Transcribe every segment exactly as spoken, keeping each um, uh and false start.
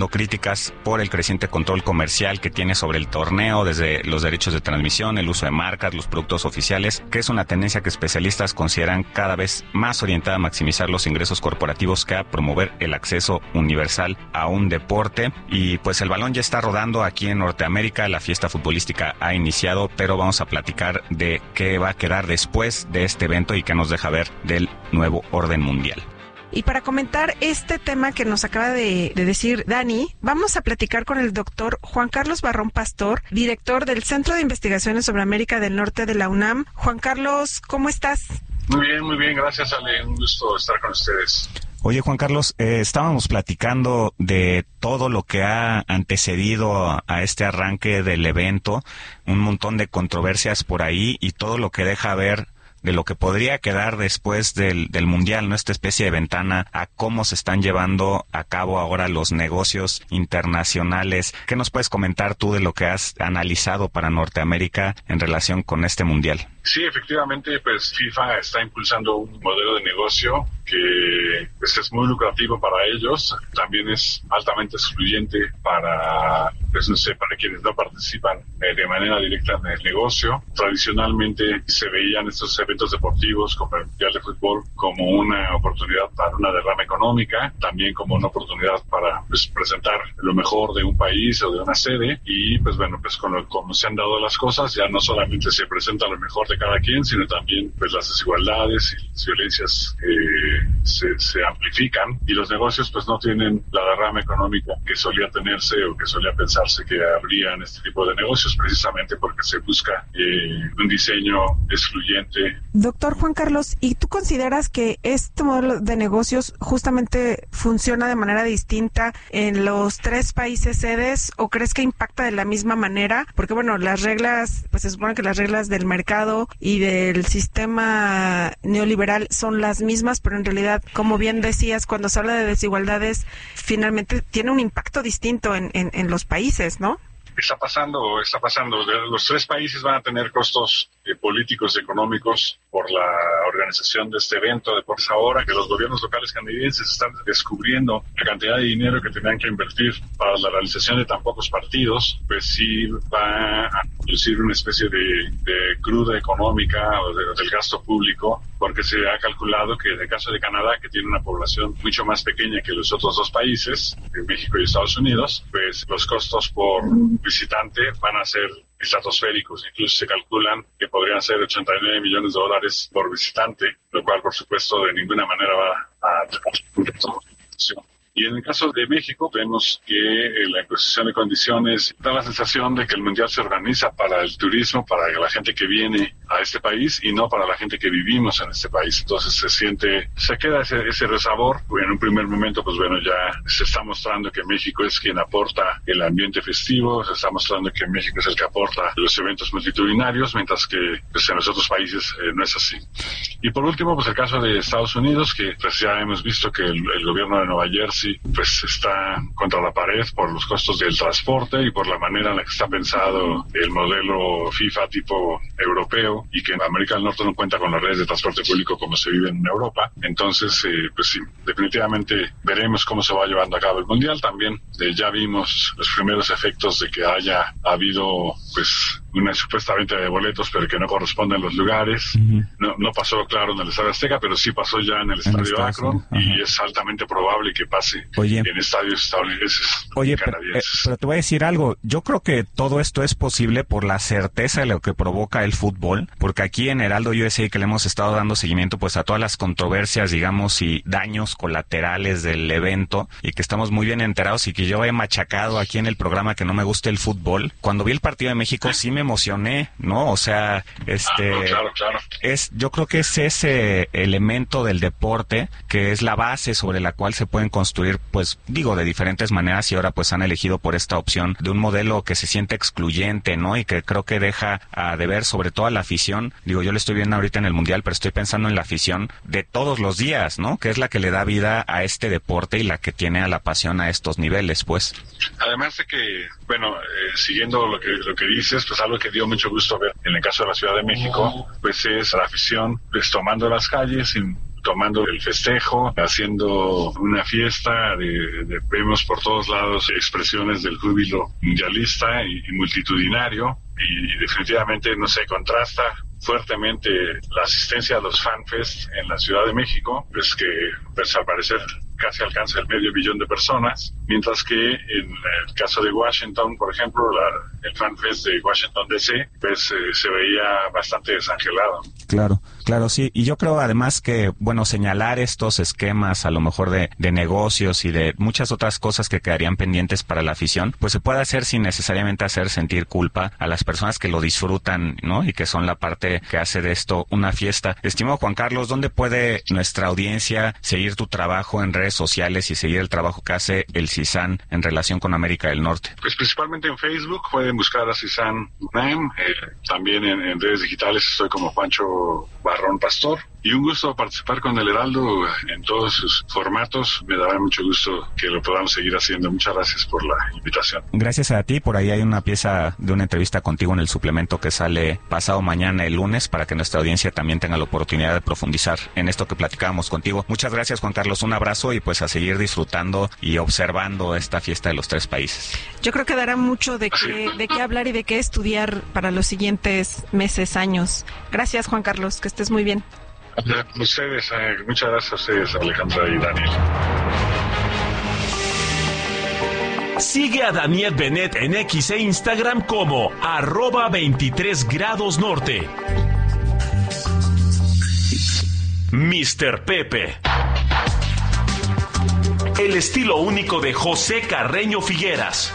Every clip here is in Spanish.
críticas por el creciente control comercial que tiene sobre el torneo, desde los derechos de transmisión, el uso de marcas, los productos oficiales, que es una tendencia que especialistas consideran cada vez más orientada a maximizar los ingresos corporativos que a promover el acceso universal a un deporte. Y pues el balón ya está rodando aquí en Norteamérica, la fiesta futbolística ha iniciado, pero vamos a platicar de qué va a quedar después de este evento y qué nos deja ver del nuevo orden mundial. Y para comentar este tema que nos acaba de, de decir Dani, vamos a platicar con el doctor Juan Carlos Barrón Pastor, director del Centro de Investigaciones sobre América del Norte de la UNAM. Juan Carlos, ¿cómo estás? Muy bien, muy bien, gracias Ale, un gusto estar con ustedes. Oye, Juan Carlos, eh, estábamos platicando de todo lo que ha antecedido a, a este arranque del evento, un montón de controversias por ahí y todo lo que deja ver de lo que podría quedar después del, del Mundial, ¿no? Esta especie de ventana a cómo se están llevando a cabo ahora los negocios internacionales. ¿Qué nos puedes comentar tú de lo que has analizado para Norteamérica en relación con este Mundial? Sí, efectivamente, pues FIFA está impulsando un modelo de negocio que pues, es muy lucrativo para ellos, también es altamente excluyente para, pues no sé, para quienes no participan eh, de manera directa en el negocio. Tradicionalmente se veían estos eventos deportivos como el Mundial de Fútbol como una oportunidad para una derrama económica, también como una oportunidad para pues, presentar lo mejor de un país o de una sede y pues bueno, pues con lo, como se han dado las cosas, ya no solamente se presenta lo mejor de cada quien, sino también pues las desigualdades y las violencias eh, se, se amplifican y los negocios pues no tienen la derrama económica que solía tenerse o que solía pensarse que habría en este tipo de negocios, precisamente porque se busca eh, un diseño excluyente. Doctor Juan Carlos, ¿y tú consideras que este modelo de negocios justamente funciona de manera distinta en los tres países sedes o crees que impacta de la misma manera? Porque bueno, las reglas, pues se supone que las reglas del mercado y del sistema neoliberal son las mismas, pero en realidad, como bien decías, cuando se habla de desigualdades, finalmente tiene un impacto distinto en, en, en los países, ¿no? Está pasando, está pasando. Los tres países van a tener costos eh, políticos y económicos por la organización de este evento. De por ahora que los gobiernos locales canadienses están descubriendo la cantidad de dinero que tenían que invertir para la realización de tan pocos partidos, pues sí va a producir una especie de, de cruda económica o de, del gasto público, porque se ha calculado que en el caso de Canadá, que tiene una población mucho más pequeña que los otros dos países, México y Estados Unidos, pues los costos por visitante van a ser estratosféricos. Incluso se calculan que podrían ser ochenta y nueve millones de dólares por visitante, lo cual, por supuesto, de ninguna manera va a... Y en el caso de México, vemos que eh, la imposición de condiciones da la sensación de que el Mundial se organiza para el turismo, para la gente que viene a este país y no para la gente que vivimos en este país. Entonces se siente, se queda ese, ese resabor. En un primer momento, pues bueno, ya se está mostrando que México es quien aporta el ambiente festivo, se está mostrando que México es el que aporta los eventos multitudinarios, mientras que pues, en los otros países eh, no es así. Y por último, pues el caso de Estados Unidos, que pues ya hemos visto que el, el gobierno de Nueva Jersey pues está contra la pared por los costos del transporte y por la manera en la que está pensado el modelo FIFA tipo europeo y que en América del Norte no cuenta con las redes de transporte público como se vive en Europa. Entonces, eh, pues sí, definitivamente veremos cómo se va llevando a cabo el Mundial. También eh, ya vimos los primeros efectos de que haya habido pues una supuesta venta de boletos pero que no corresponden los lugares. Uh-huh. No, no pasó, claro, en el Estadio Azteca, pero sí pasó ya en el Estadio en el Akron uh-huh. y es altamente probable que pase Oye, en estadios estadounidenses. Oye, pero, eh, pero te voy a decir algo. Yo creo que todo esto es posible por la certeza de lo que provoca el fútbol, porque aquí en Heraldo U S A que le hemos estado dando seguimiento pues a todas las controversias, digamos, y daños colaterales del evento, y que estamos muy bien enterados y que yo he machacado aquí en el programa que no me gusta el fútbol. Cuando vi el partido de México sí me emocioné, ¿no? O sea, este... Ah, claro, claro. Es, yo creo que es ese elemento del deporte que es la base sobre la cual se pueden construir, pues, digo, de diferentes maneras, y ahora pues han elegido por esta opción de un modelo que se siente excluyente, ¿no? Y que creo que deja a deber sobre todo a la afición. Digo, yo lo estoy viendo ahorita en el Mundial, pero estoy pensando en la afición de todos los días, ¿no? Que es la que le da vida a este deporte y la que tiene a la pasión a estos niveles, pues. Además de que, bueno, eh, siguiendo lo que lo que dices, pues algo que dio mucho gusto ver en el caso de la Ciudad de México, pues es la afición pues tomando las calles, sin tomando el festejo, haciendo una fiesta, de, de, vemos por todos lados expresiones del júbilo mundialista y, y multitudinario, y, y definitivamente, no sé, contrasta fuertemente la asistencia a los FanFest en la Ciudad de México, pues que pues al parecer casi alcanza el medio billón de personas, mientras que en el caso de Washington, por ejemplo, la, el FanFest de Washington D C, pues eh, se veía bastante desangelado. Claro, claro, sí. Y yo creo además que, bueno, señalar estos esquemas a lo mejor de, de negocios y de muchas otras cosas que quedarían pendientes para la afición, pues se puede hacer sin necesariamente hacer sentir culpa a las personas que lo disfrutan, ¿no? Y que son la parte que hace de esto una fiesta. Estimado Juan Carlos, ¿dónde puede nuestra audiencia seguir tu trabajo en redes sociales y seguir el trabajo que hace el CISAN en relación con América del Norte? Pues principalmente en Facebook, pueden buscar a CISAN UNAM, eh, también en, en redes digitales estoy como Juancho Barrón Pastor, y un gusto participar con el Heraldo en todos sus formatos. Me dará mucho gusto que lo podamos seguir haciendo. Muchas gracias por la invitación. Gracias a ti. Por ahí hay una pieza de una entrevista contigo en el suplemento que sale pasado mañana, el lunes, para que nuestra audiencia también tenga la oportunidad de profundizar en esto que platicábamos contigo. Muchas gracias, Juan Carlos. Un abrazo y pues a seguir disfrutando y observando esta fiesta de los tres países. Yo creo que dará mucho de qué, de qué hablar y de qué estudiar para los siguientes meses, años. Gracias, Juan Carlos. Que estés muy bien. A ustedes, eh, muchas gracias a ustedes, Alejandra y Daniel. Sigue a Daniel Benet en X e Instagram como arroba veintitrés grados norte. mister Pepe. El estilo único de José Carreño Figueras.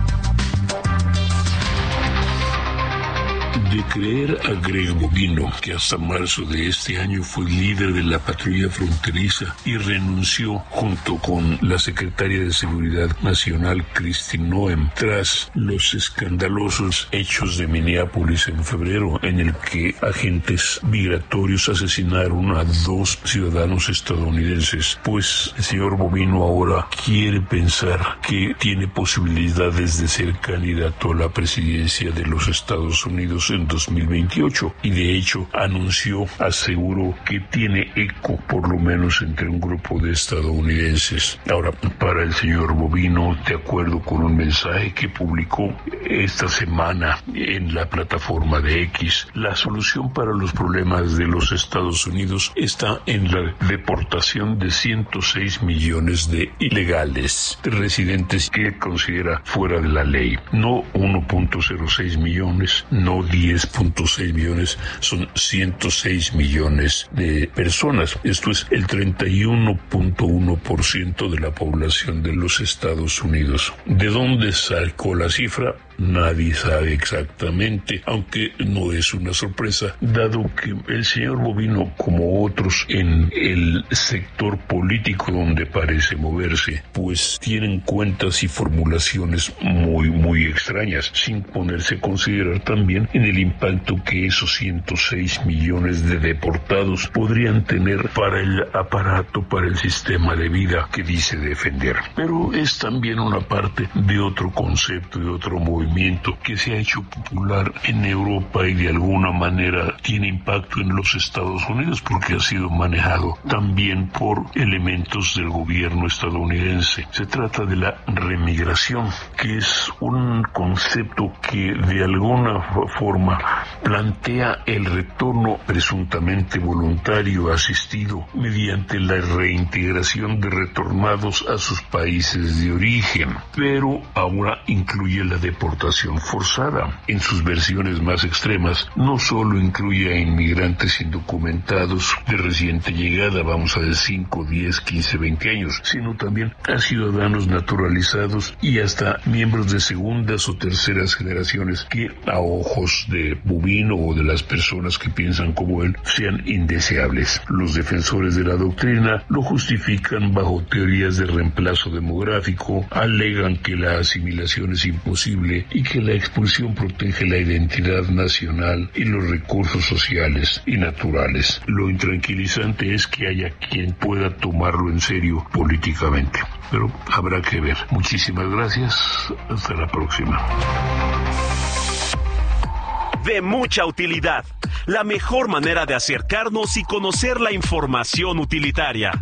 De creer a Greg Bovino, que hasta marzo de este año fue líder de la patrulla fronteriza y renunció junto con la secretaria de Seguridad Nacional, Kristi Noem, tras los escandalosos hechos de Minneapolis en febrero, en el que agentes migratorios asesinaron a dos ciudadanos estadounidenses. Pues el señor Bovino ahora quiere pensar que tiene posibilidades de ser candidato a la presidencia de los Estados Unidos en dos mil veintiocho, y de hecho anunció, aseguró que tiene eco por lo menos entre un grupo de estadounidenses. Ahora, para el señor Bovino, de acuerdo con un mensaje que publicó esta semana en la plataforma de X, la solución para los problemas de los Estados Unidos está en la deportación de ciento seis millones de ilegales, de residentes que considera fuera de la ley. No uno punto cero seis millones, no diez punto seis millones, son ciento seis millones de personas. Esto es el treinta y uno punto uno por ciento de la población de los Estados Unidos. ¿De dónde sacó la cifra? Nadie sabe exactamente, aunque no es una sorpresa, dado que el señor Bovino, como otros en el sector político donde parece moverse, pues tienen cuentas y formulaciones muy, muy extrañas, sin ponerse a considerar también en el impacto que esos ciento seis millones de deportados podrían tener para el aparato, para el sistema de vida que dice defender. Pero es también una parte de otro concepto, de otro movimiento que se ha hecho popular en Europa y de alguna manera tiene impacto en los Estados Unidos porque ha sido manejado también por elementos del gobierno estadounidense. Se trata de la remigración, que es un concepto que de alguna forma plantea el retorno presuntamente voluntario asistido mediante la reintegración de retornados a sus países de origen, pero ahora incluye la deportación forzada. En sus versiones más extremas, no solo incluye a inmigrantes indocumentados de reciente llegada, vamos a decir cinco, diez, quince, veinte años, sino también a ciudadanos naturalizados y hasta miembros de segundas o terceras generaciones que, a ojos de Bovino o de las personas que piensan como él, sean indeseables. Los defensores de la doctrina lo justifican bajo teorías de reemplazo demográfico, alegan que la asimilación es imposible y que la expulsión protege la identidad nacional y los recursos sociales y naturales. Lo intranquilizante es que haya quien pueda tomarlo en serio políticamente, pero habrá que ver. Muchísimas gracias, hasta la próxima. De mucha utilidad. la mejor manera de acercarnos y conocer la información utilitaria.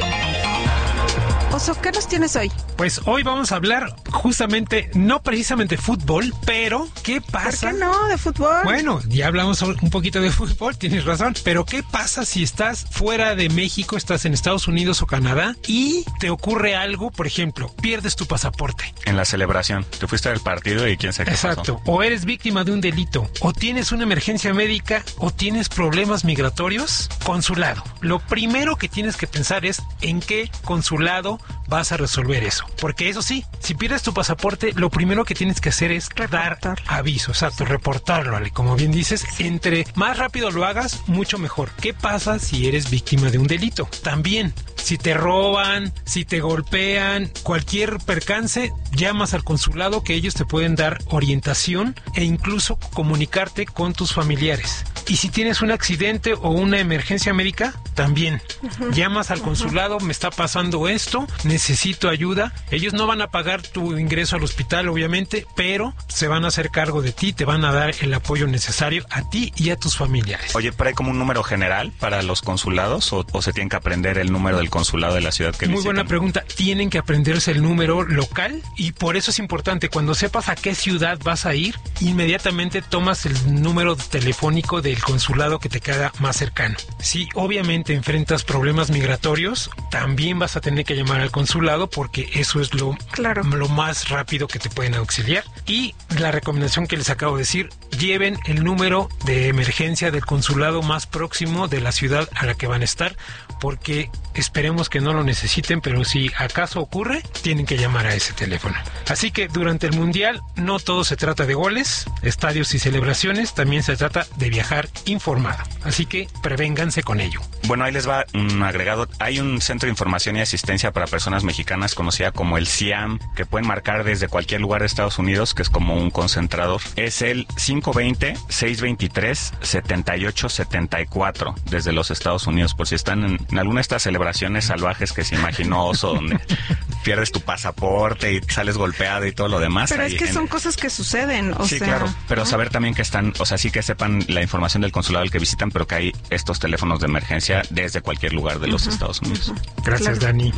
Oso, ¿qué nos tienes hoy? Pues hoy vamos a hablar justamente, no precisamente fútbol, pero ¿qué pasa? ¿Por qué no? ¿De fútbol? Bueno, ya hablamos un poquito de fútbol, tienes razón, pero ¿qué pasa si estás fuera de México, estás en Estados Unidos o Canadá y te ocurre algo, por ejemplo, pierdes tu pasaporte? En la celebración, te fuiste del partido y quién sabe qué Exacto, pasó. O eres víctima de un delito, o tienes una emergencia médica, o tienes problemas migratorios, consulado. Lo primero que tienes que pensar es en qué consulado vas a resolver eso. Porque eso sí, si pierdes tu pasaporte, lo primero que tienes que hacer es Reportar. dar aviso, exacto, reportarlo, Ale. Como bien dices, entre más rápido lo hagas, mucho mejor. ¿Qué pasa si eres víctima de un delito? También, si te roban, si te golpean, cualquier percance, llamas al consulado que ellos te pueden dar orientación e incluso comunicarte con tus familiares. Y si tienes un accidente o una emergencia médica, también uh-huh. llamas al consulado, me está pasando esto, necesito ayuda. Ellos no van a pagar tu ingreso al hospital, obviamente, pero se van a hacer cargo de ti, te van a dar el apoyo necesario a ti y a tus familiares. Oye, ¿pero hay como un número general para los consulados o, o se tienen que aprender el número del consulado de la ciudad que Muy visitan? buena pregunta. Tienen que aprenderse el número local y por eso es importante, cuando sepas a qué ciudad vas a ir, inmediatamente tomas el número telefónico del consulado que te queda más cercano. Si obviamente enfrentas problemas migratorios, también vas a tener que llamar al consulado porque eso es lo, claro. lo más rápido que te pueden auxiliar. Y la recomendación que les acabo de decir, lleven el número de emergencia del consulado más próximo de la ciudad a la que van a estar, porque esperemos que no lo necesiten, pero si acaso ocurre, tienen que llamar a ese teléfono. Así que durante el Mundial no todo se trata de goles, estadios y celebraciones, también se trata de viajar informado. Así que prevénganse con ello. Bueno, ahí les va un agregado. Hay un centro de información y asistencia para personas mexicanas conocida como el C I A M, que pueden marcar desde cualquier lugar de Estados Unidos, que es como un concentrador. Es el cinco dos cero, seis dos tres, siete ocho siete cuatro desde los Estados Unidos, por si están en, en alguna de estas celebraciones salvajes que se imaginó Oso, donde pierdes tu pasaporte y sales golpeado y todo lo demás. Pero es que en... son cosas que suceden, o sí, sea... claro, pero ¿no? saber también que están, o sea, sí que sepan la información del consulado al que visitan, pero que hay estos teléfonos de emergencia desde cualquier lugar de los uh-huh, Estados Unidos. Uh-huh. Gracias, claro. Dani.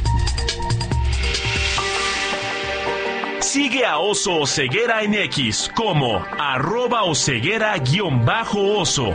Sigue a Oso Oseguera en X como arroba oseguera guión bajo oso.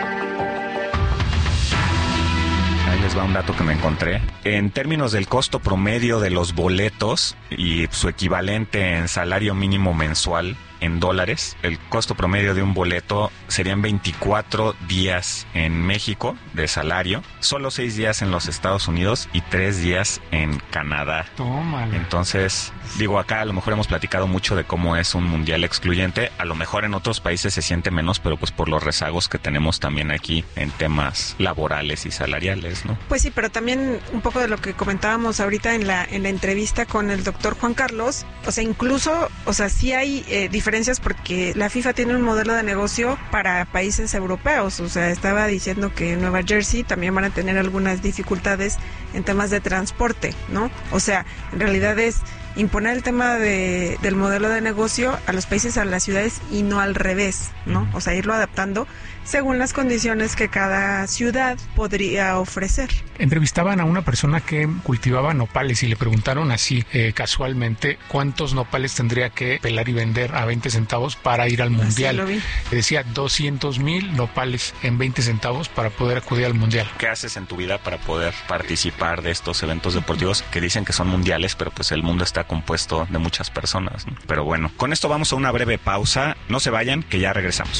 Ahí les va un dato que me encontré. En términos del costo promedio de los boletos y su equivalente en salario mínimo mensual en dólares, el costo promedio de un boleto serían veinticuatro días en México de salario, solo seis días en los Estados Unidos y tres días en Canadá. Tómale. Entonces, digo, acá a lo mejor hemos platicado mucho de cómo es un mundial excluyente, a lo mejor en otros países se siente menos, pero pues por los rezagos que tenemos también aquí en temas laborales y salariales, ¿no? Pues sí, pero también un poco de lo que comentábamos ahorita en la en la entrevista con el doctor Juan Carlos, o sea, incluso, o sea, sí hay eh, diferencias porque la FIFA tiene un modelo de negocio para países europeos, o sea, estaba diciendo que en Nueva Jersey también van a tener algunas dificultades en temas de transporte, ¿no? O sea, en realidad es imponer el tema de, del modelo de negocio a los países, a las ciudades y no al revés, ¿no? O sea, irlo adaptando según las condiciones que cada ciudad podría ofrecer. Entrevistaban a una persona que cultivaba nopales y le preguntaron así eh, casualmente cuántos nopales tendría que pelar y vender a veinte centavos para ir al mundial. Así lo vi. Decía doscientos mil nopales en veinte centavos para poder acudir al mundial. ¿Qué haces en tu vida para poder participar de estos eventos deportivos que dicen que son mundiales, pero pues el mundo está compuesto de muchas personas, ¿no? Pero bueno, con esto vamos a una breve pausa. No se vayan, que ya regresamos.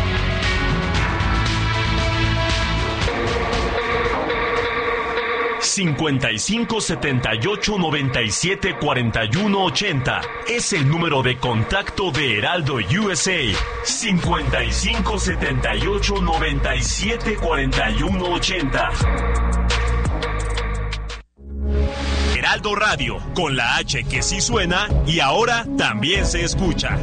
cincuenta y cinco setenta y ocho noventa y siete cuarenta y uno ochenta es el número de contacto de Heraldo U S A. cincuenta y cinco setenta y ocho noventa y siete cuarenta y uno ochenta. Heraldo Radio, con la H que sí suena y ahora también se escucha.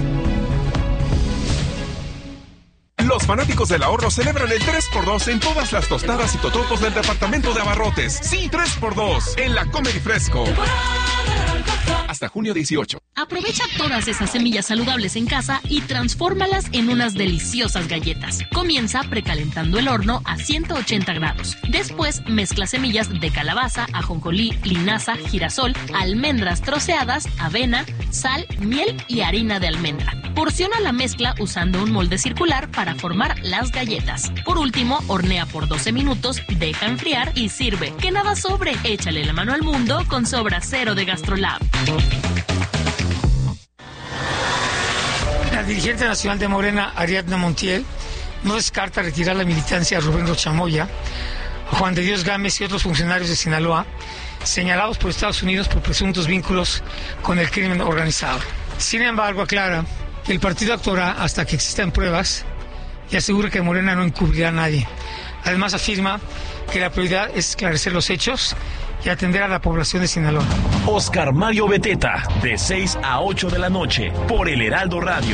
Los fanáticos del ahorro celebran el tres por dos en todas las tostadas y totopos del departamento de abarrotes. Sí, tres por dos en la Comer y Fresco. Hasta junio dieciocho. Aprovecha todas esas semillas saludables en casa y transfórmalas en unas deliciosas galletas. Comienza precalentando el horno a ciento ochenta grados. Después mezcla semillas de calabaza, ajonjolí, linaza, girasol, almendras troceadas, avena, sal, miel y harina de almendra. Porciona la mezcla usando un molde circular para formar las galletas. Por último, hornea por doce minutos, deja enfriar y sirve. Que nada sobre, échale la mano al mundo con Sobra Cero de GastroLab. La dirigente nacional de Morena, Ariadna Montiel, no descarta retirar la militancia a Rubén Rochamoya, Juan de Dios Gámez y otros funcionarios de Sinaloa, señalados por Estados Unidos por presuntos vínculos con el crimen organizado. Sin embargo, aclara que el partido actuará hasta que existan pruebas y asegura que Morena no encubrirá a nadie. Además, afirma que la prioridad es esclarecer los hechos y atender a la población de Sinaloa. Oscar Mario Beteta, de seis a ocho de la noche, por El Heraldo Radio.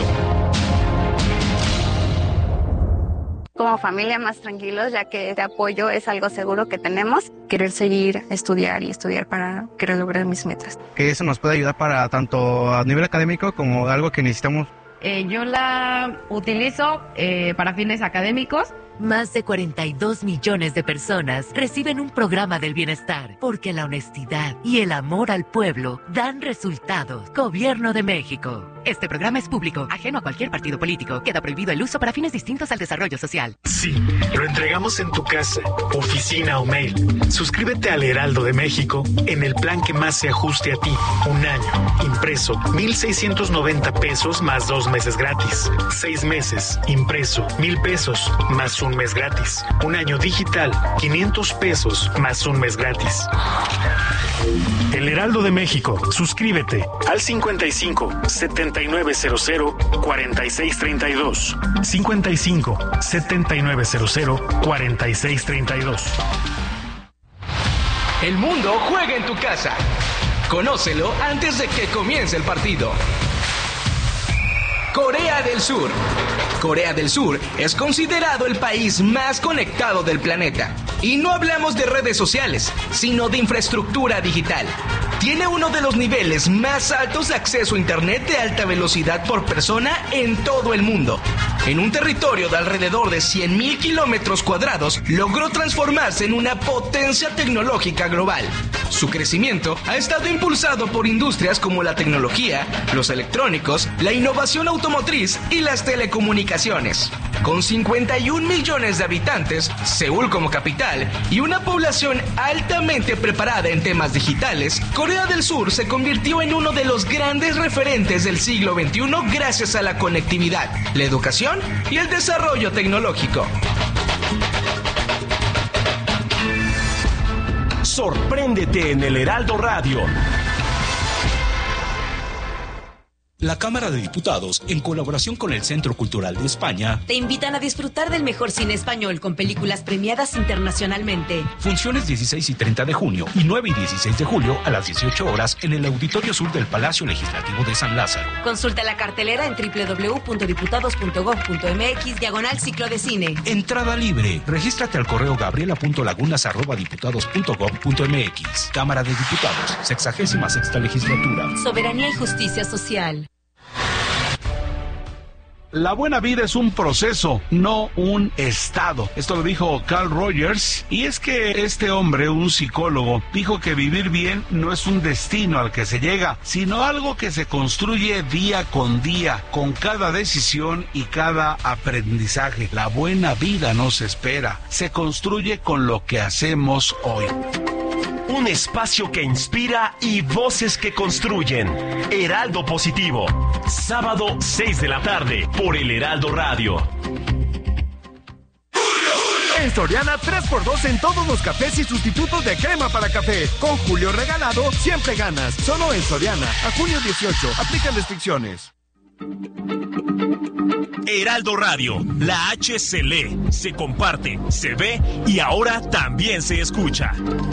Como familia más tranquilos, ya que este apoyo es algo seguro que tenemos. Querer seguir, estudiar y estudiar para querer lograr mis metas. Que eso nos puede ayudar para tanto a nivel académico como algo que necesitamos. Eh, yo la utilizo eh, para fines académicos. Más de cuarenta y dos millones de personas reciben un programa del bienestar porque la honestidad y el amor al pueblo dan resultados. Gobierno de México. Este programa es público, ajeno a cualquier partido político. Queda prohibido el uso para fines distintos al desarrollo social. Sí, lo entregamos en tu casa, oficina o mail. Suscríbete al Heraldo de México en el plan que más se ajuste a ti. Un año, impreso, mil seiscientos noventa pesos más dos meses gratis. Seis meses, impreso, mil pesos más un mes gratis. Un año digital, quinientos pesos más un mes gratis. El Heraldo de México. Suscríbete al cincuenta y cinco, setenta y nueve cero cero, cuarenta y seis treinta y dos. cincuenta y cinco, setenta y nueve cero cero, cuarenta y seis treinta y dos. El mundo juega en tu casa. Conócelo antes de que comience el partido. Corea del Sur. Corea del Sur es considerado el país más conectado del planeta. Y no hablamos de redes sociales, sino de infraestructura digital. Tiene uno de los niveles más altos de acceso a Internet de alta velocidad por persona en todo el mundo. En un territorio de alrededor de cien mil kilómetros cuadrados, logró transformarse en una potencia tecnológica global. Su crecimiento ha estado impulsado por industrias como la tecnología, los electrónicos, la innovación automotriz y las telecomunicaciones. Con cincuenta y un millones de habitantes, Seúl como capital y una población altamente preparada en temas digitales, Corea del Sur se convirtió en uno de los grandes referentes del siglo veintiuno gracias a la conectividad, la educación y el desarrollo tecnológico. Sorpréndete en el Heraldo Radio. La Cámara de Diputados, en colaboración con el Centro Cultural de España, te invitan a disfrutar del mejor cine español con películas premiadas internacionalmente. Funciones dieciséis y treinta de junio y nueve y dieciséis de julio a las dieciocho horas en el Auditorio Sur del Palacio Legislativo de San Lázaro. Consulta la cartelera en doble u doble u doble u punto diputados punto gob punto eme equis diagonal ciclo de cine. Entrada libre. Regístrate al correo gabriela punto lagunas arroba diputados punto gob punto eme equis. Cámara de Diputados, sexagésima sexta legislatura. Soberanía y justicia social. La buena vida es un proceso, no un estado. Esto lo dijo Carl Rogers, y es que este hombre, un psicólogo, dijo que vivir bien no es un destino al que se llega, sino algo que se construye día con día, con cada decisión y cada aprendizaje. La buena vida no se espera, se construye con lo que hacemos hoy. Un espacio que inspira y voces que construyen. Heraldo Positivo. Sábado, seis de la tarde, por El Heraldo Radio. En Soriana, tres por dos en todos los cafés y sustitutos de crema para café. Con Julio regalado, siempre ganas. Solo en Soriana. A junio dieciocho. Aplican restricciones. Heraldo Radio. La H se lee, se comparte, se ve y ahora también se escucha.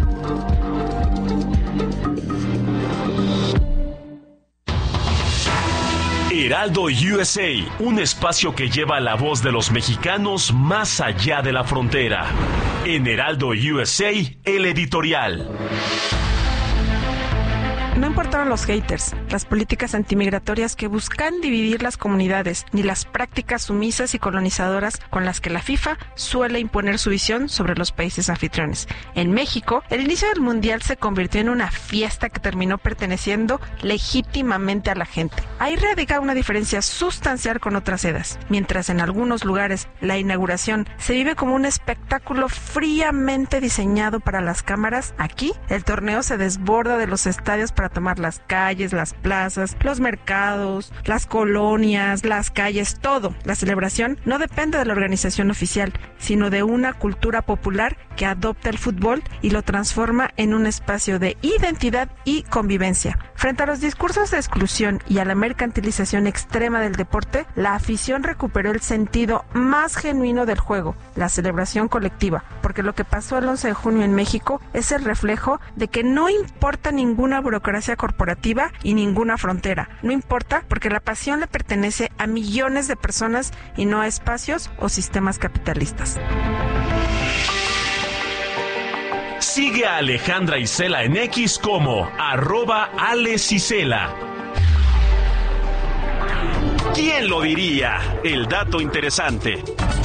Heraldo U S A, un espacio que lleva la voz de los mexicanos más allá de la frontera. En Heraldo U S A, el editorial. No importaron los haters, las políticas antimigratorias que buscan dividir las comunidades, ni las prácticas sumisas y colonizadoras con las que la FIFA suele imponer su visión sobre los países anfitriones. En México, el inicio del Mundial se convirtió en una fiesta que terminó perteneciendo legítimamente a la gente. Ahí radica una diferencia sustancial con otras sedes. Mientras en algunos lugares la inauguración se vive como un espectáculo fríamente diseñado para las cámaras, aquí el torneo se desborda de los estadios para tomar las calles, las plazas, los mercados, las colonias, las calles, todo. La celebración no depende de la organización oficial, sino de una cultura popular que adopta el fútbol y lo transforma en un espacio de identidad y convivencia. Frente a los discursos de exclusión y a la mercantilización extrema del deporte, la afición recuperó el sentido más genuino del juego, la celebración colectiva, porque lo que pasó el once de junio en México es el reflejo de que no importa ninguna burocracia corporativa y ninguna frontera. No importa porque la pasión le pertenece a millones de personas y no a espacios o sistemas capitalistas. Sigue a Alejandra Isela en X como arroba alesisela. ¿Quién lo diría? El dato interesante.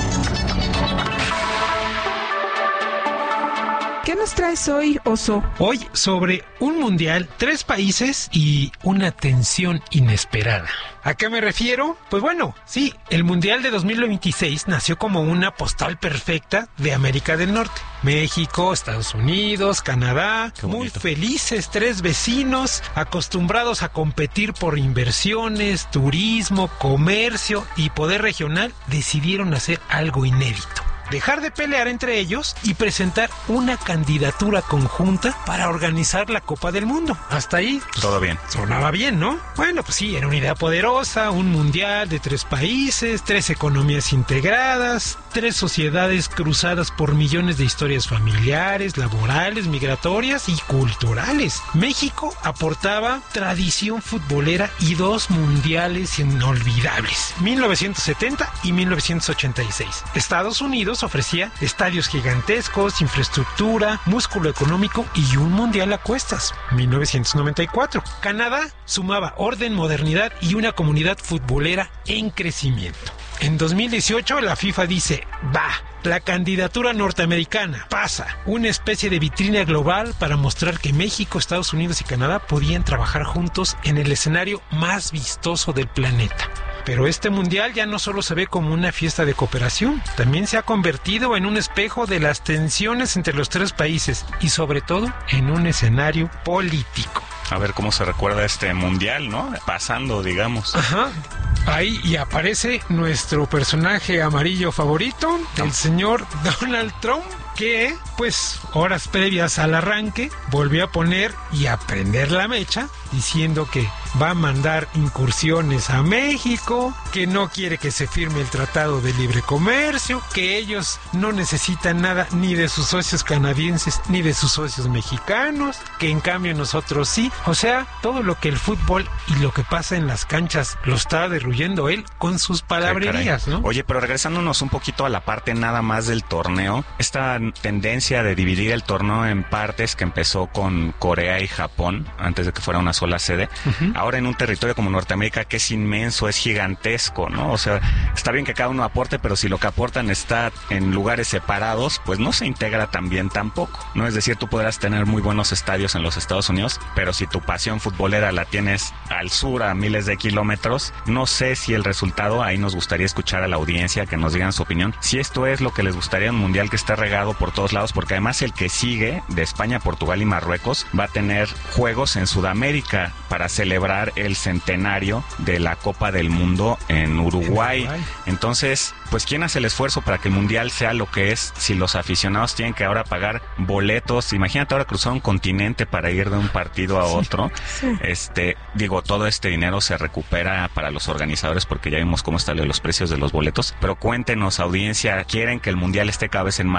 ¿Qué nos traes hoy, Oso? Hoy sobre un mundial, tres países y una tensión inesperada. ¿A qué me refiero? Pues bueno, sí, el Mundial de dos mil veintiséis nació como una postal perfecta de América del Norte. México, Estados Unidos, Canadá, muy felices, tres vecinos, acostumbrados a competir por inversiones, turismo, comercio y poder regional, decidieron hacer algo inédito. Dejar de pelear entre ellos y presentar una candidatura conjunta para organizar la Copa del Mundo. Hasta ahí pues, todo bien. Sonaba bien, ¿no? Bueno, pues sí, era una idea poderosa, un mundial de tres países, tres economías integradas, tres sociedades cruzadas por millones de historias familiares, laborales, migratorias y culturales. México aportaba tradición futbolera y dos mundiales inolvidables, mil novecientos setenta y mil novecientos ochenta y seis. Estados Unidos ofrecía estadios gigantescos, infraestructura, músculo económico y un mundial a cuestas, mil novecientos noventa y cuatro. Canadá sumaba orden, modernidad y una comunidad futbolera en crecimiento. En dos mil dieciocho la FIFA dice, va, la candidatura norteamericana pasa, una especie de vitrina global para mostrar que México, Estados Unidos y Canadá podían trabajar juntos en el escenario más vistoso del planeta. Pero este mundial ya no solo se ve como una fiesta de cooperación, también se ha convertido en un espejo de las tensiones entre los tres países y sobre todo en un escenario político. A ver cómo se recuerda este mundial, ¿no? Pasando, digamos. Ajá. Ahí y aparece nuestro personaje amarillo favorito, el señor Donald Trump, que, pues, horas previas al arranque, volvió a poner y a prender la mecha, diciendo que va a mandar incursiones a México, que no quiere que se firme el Tratado de Libre Comercio, que ellos no necesitan nada ni de sus socios canadienses ni de sus socios mexicanos, que en cambio nosotros sí. O sea, todo lo que el fútbol y lo que pasa en las canchas lo está derruyendo él con sus palabrerías, ¿no? Oye, pero regresándonos un poquito a la parte nada más del torneo, esta tendencia de dividir el torneo en partes que empezó con Corea y Japón antes de que fuera una sola sede, uh-huh. Ahora en un territorio como Norteamérica que es inmenso, es gigantesco, ¿no? O sea, está bien que cada uno aporte, pero si lo que aportan está en lugares separados, pues no se integra tan bien tampoco, ¿no? Es decir, tú podrás tener muy buenos estadios en los Estados Unidos, pero si tu pasión futbolera la tienes al sur a miles de kilómetros, no sé si el resultado, ahí nos gustaría escuchar a la audiencia que nos digan su opinión, si esto es lo que les gustaría, un mundial que esté regado por todos lados, porque además el que sigue de España, Portugal y Marruecos va a tener juegos en Sudamérica para celebrar el centenario de la Copa del Mundo en Uruguay. Uruguay. Entonces, pues ¿quién hace el esfuerzo para que el mundial sea lo que es si los aficionados tienen que ahora pagar boletos? Imagínate ahora cruzar un continente para ir de un partido a otro. Sí, sí. Este, digo, todo este dinero se recupera para los organizadores porque ya vimos cómo están los precios de los boletos, pero cuéntenos, audiencia, ¿quieren que el mundial esté cada vez en más lados?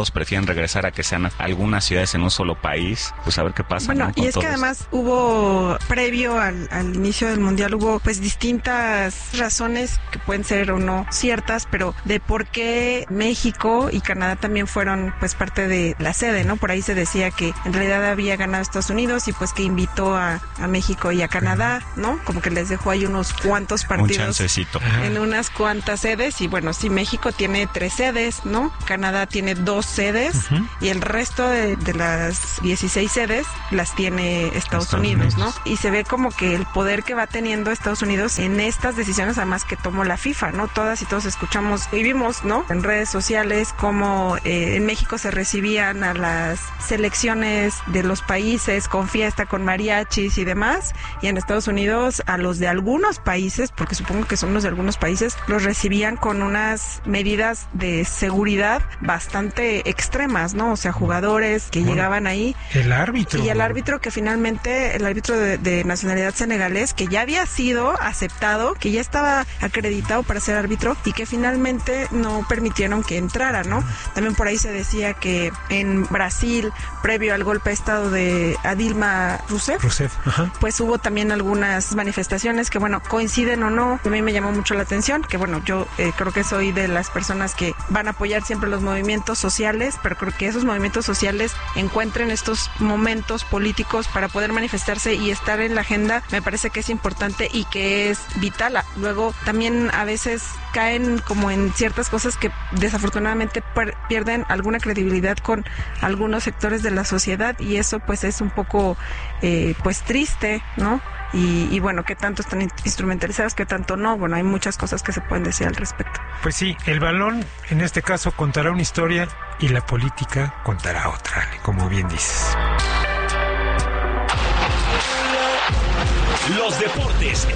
todos prefieren regresar a que sean algunas ciudades en un solo país, pues a ver qué pasa. Bueno, ¿no? y es todos. que además hubo, previo al, al inicio del Mundial, hubo pues distintas razones que pueden ser o no ciertas, pero de por qué México y Canadá también fueron pues parte de la sede, ¿no? Por ahí se decía que en realidad había ganado Estados Unidos y pues que invitó a, a México y a Canadá, ¿no? Como que les dejó ahí unos cuantos partidos. Un chancecito. En unas cuantas sedes, y bueno, sí, México tiene tres sedes, ¿no? Canadá tiene dos sedes, uh-huh. y el resto de, de las dieciséis sedes las tiene Estados, Estados Unidos, Unidos, ¿no? Y se ve como que el poder que va teniendo Estados Unidos en estas decisiones, además que tomó la FIFA, ¿no? Todas y todos escuchamos y vimos, ¿no? En redes sociales cómo eh, en México se recibían a las selecciones de los países con fiesta, con mariachis y demás, y en Estados Unidos a los de algunos países, porque supongo que son los de algunos países, los recibían con unas medidas de seguridad bastante extremas, ¿no? O sea, jugadores que bueno, llegaban ahí. El árbitro. Y el árbitro que finalmente, el árbitro de, de nacionalidad senegalés, que ya había sido aceptado, que ya estaba acreditado para ser árbitro y que finalmente no permitieron que entrara, ¿no? También por ahí se decía que en Brasil, previo al golpe de estado de Dilma Rousseff, Rousseff, ajá. pues hubo también algunas manifestaciones que, bueno, coinciden o no. A mí me llamó mucho la atención, que bueno, yo eh, creo que soy de las personas que van a apoyar siempre los movimientos sociales, pero creo que esos movimientos sociales encuentren estos momentos políticos para poder manifestarse y estar en la agenda, me parece que es importante y que es vital. Luego también a veces caen como en ciertas cosas que desafortunadamente per- pierden alguna credibilidad con algunos sectores de la sociedad, y eso pues es un poco eh, pues triste, ¿no? Y, y bueno, qué tanto están instrumentalizados, qué tanto no. Bueno, hay muchas cosas que se pueden decir al respecto. Pues sí, el balón en este caso contará una historia y la política contará otra, como bien dices. Los deportes.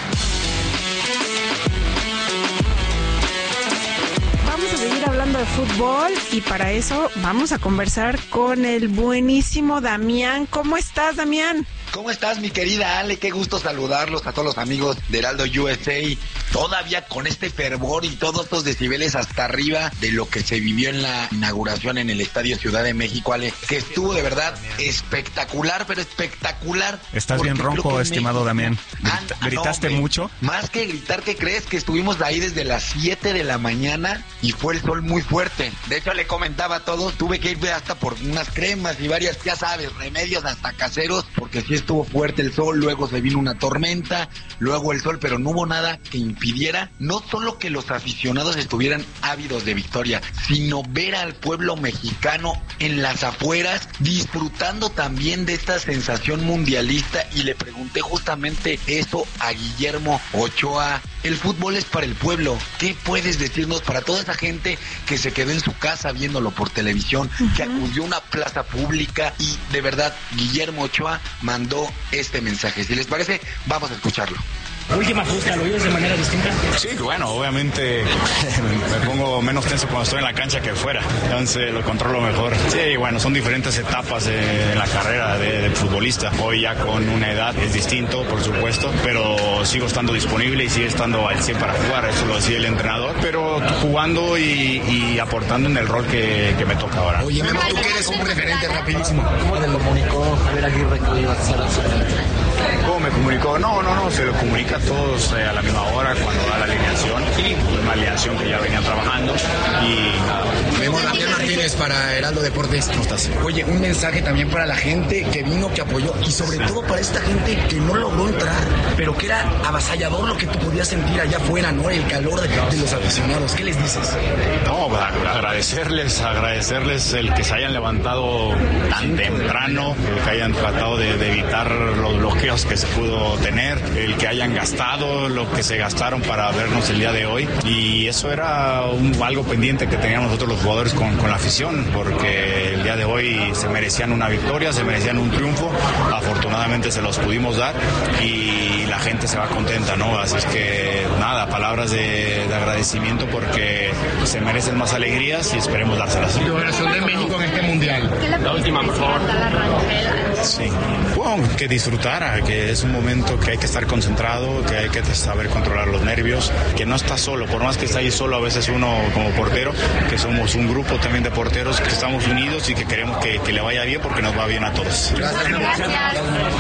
Vamos a seguir hablando de fútbol y para eso vamos a conversar con el buenísimo Damián. ¿Cómo estás, Damián? ¿Cómo estás, mi querida Ale? Qué gusto saludarlos a todos los amigos de Heraldo U S A. Todavía con este fervor y todos estos decibeles hasta arriba de lo que se vivió en la inauguración en el Estadio Ciudad de México, Ale, que estuvo de verdad espectacular, pero espectacular. Estás bien ronco, estimado Damián. Grita, ah, ¿Gritaste no, mucho? Más que gritar, ¿qué crees? Que estuvimos ahí desde las siete de la mañana y fue el sol muy fuerte. De hecho, le comentaba a todos, tuve que ir hasta por unas cremas y varias, ya sabes, remedios hasta caseros, porque sí estuvo fuerte el sol, luego se vino una tormenta, luego el sol, pero no hubo nada que impidiera no solo que los aficionados estuvieran ávidos de victoria, sino ver al pueblo mexicano en las afueras disfrutando también de esta sensación mundialista. Y le pregunté justamente eso a Guillermo Ochoa: el fútbol es para el pueblo, ¿qué puedes decirnos para toda esa gente que se quedó en su casa viéndolo por televisión, uh-huh. que acudió a una plaza pública? Y de verdad, Guillermo Ochoa mandó este mensaje. Si les parece, vamos a escucharlo. Última justa, ¿lo vives de manera distinta? Sí, bueno, obviamente me pongo menos tenso cuando estoy en la cancha que fuera, entonces lo controlo mejor. Sí, bueno, son diferentes etapas de, en la carrera de, de futbolista. Hoy ya con una edad es distinto, por supuesto, pero sigo estando disponible y sigo estando al cien para jugar, eso lo decía el entrenador, pero jugando y, y aportando en el rol que, que me toca ahora. Oye, Memo, tú que eres un referente rapidísimo, ¿cómo te lo comunicó Javier Aguirre que ibas a ser absolutamente? ¿Cómo me comunicó? No, no, no, se lo comunica a todos eh, a la misma hora cuando da la alineación, una alineación que ya venían trabajando y nada. Memo, Damián Martínez para Heraldo Deportes. ¿Cómo estás? Oye, un mensaje también para la gente que vino, que apoyó y sobre sí. todo para esta gente que no logró entrar, pero que era avasallador lo que tú podías sentir allá afuera, ¿no? El calor de, de los aficionados. ¿Qué les dices? No, agradecerles, agradecerles el que se hayan levantado tan temprano, el que hayan tratado de, de evitar los bloqueos que se pudo tener, el que hayan gastado lo que se gastaron para vernos el día de hoy, y eso era un, algo pendiente que teníamos nosotros los jugadores con, con la afición, porque el día de hoy se merecían una victoria, se merecían un triunfo, afortunadamente se los pudimos dar y la gente se va contenta, ¿no? Así es que nada, palabras de, de agradecimiento porque se merecen más alegrías y esperemos dárselas. Tu versión de México en este mundial. La última, por favor. Sí, bueno, que disfrutara, porque es un momento que hay que estar concentrado, que hay que saber controlar los nervios, que no estás solo, por más que estés ahí solo a veces uno como portero, que somos un grupo también de porteros que estamos unidos y que queremos que, que le vaya bien porque nos va bien a todos. Gracias. Gracias.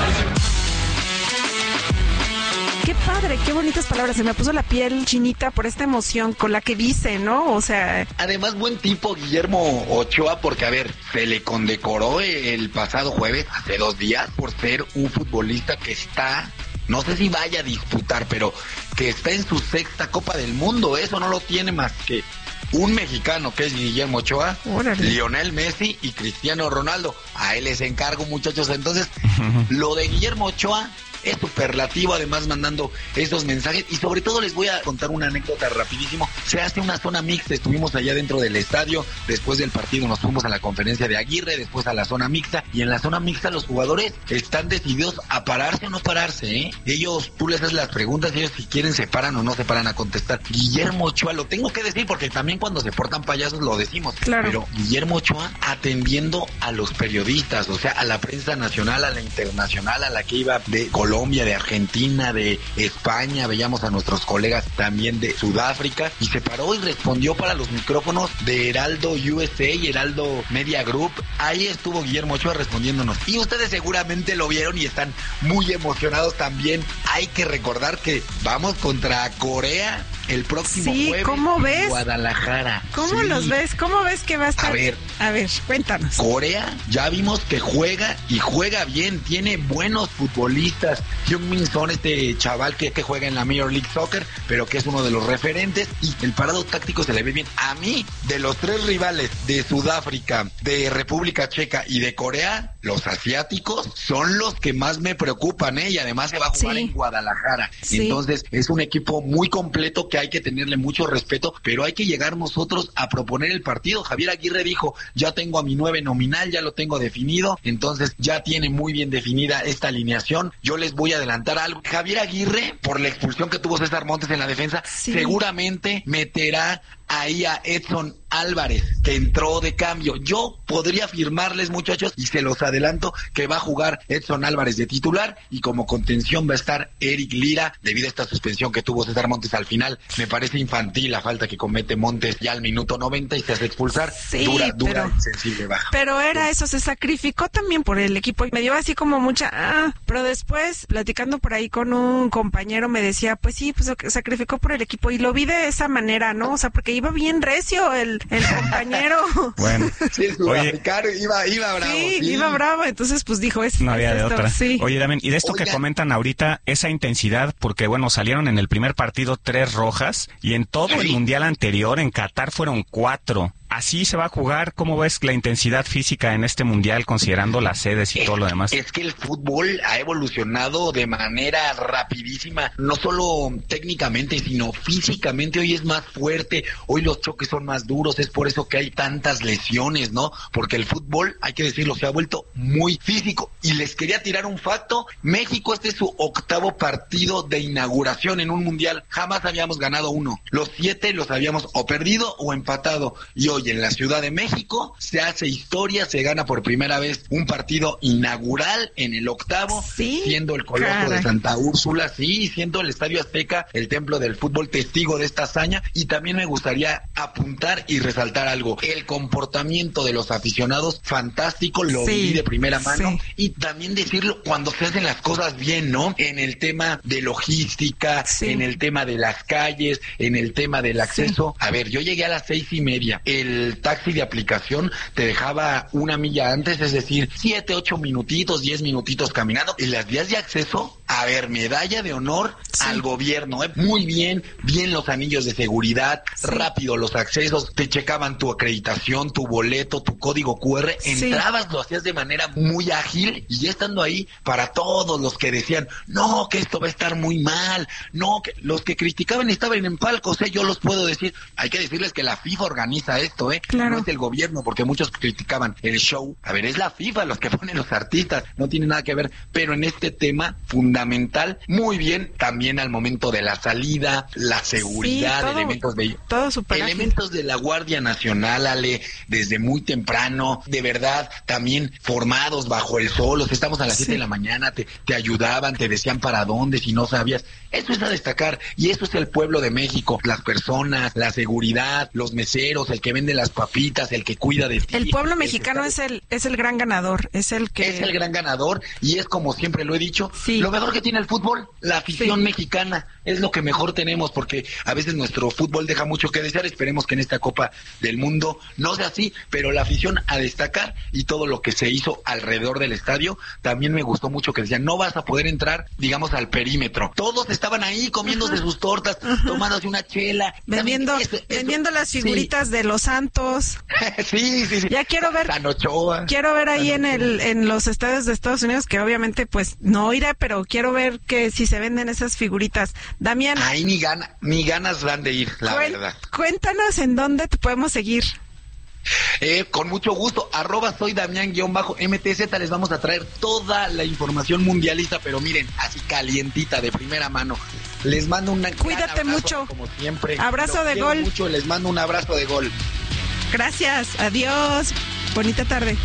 Qué padre, qué bonitas palabras. Se me puso la piel chinita por esta emoción con la que dice, ¿no? O sea... Además, buen tipo Guillermo Ochoa, porque, a ver, se le condecoró el pasado jueves, hace dos días, por ser un futbolista que está... No sé si vaya a disputar, pero que está en su sexta Copa del Mundo. Eso no lo tiene más que un mexicano, que es Guillermo Ochoa, Órale. Lionel Messi y Cristiano Ronaldo. A él les encargo, muchachos. Entonces, lo de Guillermo Ochoa es superlativo, además mandando esos mensajes. Y sobre todo les voy a contar una anécdota rapidísimo. Se hace una zona mixta, estuvimos allá dentro del estadio, después del partido nos fuimos a la conferencia de Aguirre, después a la zona mixta, y en la zona mixta los jugadores están decididos a pararse o no pararse, ¿eh? Ellos, tú les haces las preguntas, ellos si quieren se paran o no se paran a contestar. Guillermo Ochoa, lo tengo que decir porque también cuando se portan payasos lo decimos, claro. Pero Guillermo Ochoa atendiendo a los periodistas, o sea, a la prensa nacional, a la internacional, a la que iba de Colombia, Colombia, de Argentina, de España, veíamos a nuestros colegas también de Sudáfrica, y se paró y respondió para los micrófonos de Heraldo U S A y Heraldo Media Group. Ahí estuvo Guillermo Ochoa respondiéndonos, y ustedes seguramente lo vieron y están muy emocionados también. Hay que recordar que vamos contra Corea el próximo sí, jueves ¿cómo ves? En Guadalajara. ¿Cómo sí. los ves? ¿Cómo ves que va a estar? A ver, a ver, cuéntanos. Corea, ya vimos que juega y juega bien, tiene buenos futbolistas. Heung-min Son, este chaval que, que juega en la Major League Soccer, pero que es uno de los referentes, y el parado táctico se le ve bien. A mí, de los tres rivales de Sudáfrica, de República Checa y de Corea, los asiáticos son los que más me preocupan, ¿eh? Y además se va a jugar sí. en Guadalajara. Sí. Entonces, es un equipo muy completo que hay que tenerle mucho respeto, pero hay que llegar nosotros a proponer el partido. Javier Aguirre dijo, ya tengo a mi nueve nominal, ya lo tengo definido, entonces ya tiene muy bien definida esta alineación. Yo les voy a adelantar algo. Javier Aguirre, por la expulsión que tuvo César Montes en la defensa, sí. seguramente meterá ahí a Edson Álvarez, que entró de cambio. Yo podría afirmarles, muchachos, y se los adelanto, que va a jugar Edson Álvarez de titular, y como contención va a estar Eric Lira, debido a esta suspensión que tuvo César Montes al final. Me parece infantil la falta que comete Montes ya al minuto noventa y se hace expulsar. Sí, dura, dura pero, y sensible baja. Pero era eso, se sacrificó también por el equipo, y me dio así como mucha... Ah, pero después, platicando por ahí con un compañero, me decía, pues sí, pues sacrificó por el equipo, y lo vi de esa manera, ¿no? O sea, porque iba bien recio el, el compañero. Bueno, sí, el sudafricano iba, iba bravo. Sí, sí, iba bravo, entonces pues dijo, es, no había es de esto, otra. Sí. Oye, Damián, y de esto Oiga. que comentan ahorita, esa intensidad, porque bueno, salieron en el primer partido tres rojas, y en todo sí. el mundial anterior, en Qatar, fueron cuatro. ¿Así se va a jugar? ¿Cómo ves la intensidad física en este mundial, considerando las sedes y es, todo lo demás? Es que el fútbol ha evolucionado de manera rapidísima, no solo técnicamente, sino físicamente. Hoy es más fuerte, hoy los choques son más duros, es por eso que hay tantas lesiones, ¿no? Porque el fútbol, hay que decirlo, se ha vuelto muy físico. Y les quería tirar un facto, México, este es su octavo partido de inauguración en un mundial, jamás habíamos ganado uno. Los siete los habíamos o perdido o empatado, y hoy en la Ciudad de México se hace historia, se gana por primera vez un partido inaugural en el octavo, ¿sí? siendo el Coloso Caray. de Santa Úrsula, sí, siendo el Estadio Azteca, el templo del fútbol, testigo de esta hazaña. Y también me gustaría apuntar y resaltar algo, el comportamiento de los aficionados, fantástico, lo sí, viví de primera mano, sí. y también decirlo cuando se hacen las cosas bien, ¿no? En el tema de logística, sí. en el tema de las calles, en el tema del acceso. Sí. A ver, yo llegué a las seis y media, el El taxi de aplicación te dejaba una milla antes, es decir, siete, ocho minutitos, diez minutitos caminando. Y las vías de acceso, a ver, medalla de honor sí. al gobierno, ¿eh? Muy bien, bien los anillos de seguridad, sí. rápido los accesos, te checaban tu acreditación, tu boleto, tu código cu erre, entrabas, sí. lo hacías de manera muy ágil, y ya estando ahí, para todos los que decían, no, que esto va a estar muy mal, no, que los que criticaban estaban en palcos, ¿eh? Yo los puedo decir, hay que decirles que la FIFA organiza esto, ¿eh? Claro. No es el gobierno, porque muchos criticaban el show. A ver, es la FIFA los que ponen los artistas, no tiene nada que ver, pero en este tema fundamental fundamental. Muy bien, también al momento de la salida, la seguridad, sí, todo, elementos de todo super elementos ágil. De la Guardia Nacional, Ale, desde muy temprano, de verdad, también formados bajo el sol, o sea, estamos a las siete sí. de la mañana, te, te ayudaban, te decían para dónde, si no sabías. Eso es a destacar, y eso es el pueblo de México, las personas, la seguridad, los meseros, el que vende las papitas, el que cuida de ti. El pueblo mexicano es el es el gran ganador, es el que... Es el gran ganador, y es como siempre lo he dicho, sí. lo mejor que tiene el fútbol, la afición sí. mexicana, es lo que mejor tenemos, porque a veces nuestro fútbol deja mucho que desear. Esperemos que en esta Copa del Mundo no sea así, pero la afición a destacar, y todo lo que se hizo alrededor del estadio, también me gustó mucho que decían, no vas a poder entrar, digamos, al perímetro. Todos estaban ahí comiéndose uh-huh. sus tortas, uh-huh. tomándose una chela. Vendiendo, eso, eso, vendiendo las figuritas sí. de los Santos. sí, sí, sí. Ya quiero ver, Sanochoa, quiero ver ahí en el en los estadios de Estados Unidos, que obviamente pues no iré, pero quiero ver que si se venden esas figuritas. Damián. Ahí ni, gana, ni ganas dan de ir, la cuen, verdad. Cuéntanos en dónde te podemos seguir. Eh, con mucho gusto, arroba soy Damián-M T Z, les vamos a traer toda la información mundialista, pero miren, así calientita, de primera mano. Les mando un Cuídate abrazo, mucho. Como siempre. Abrazo Los de quiero gol. Mucho, les mando un abrazo de gol. Gracias, adiós. Bonita tarde.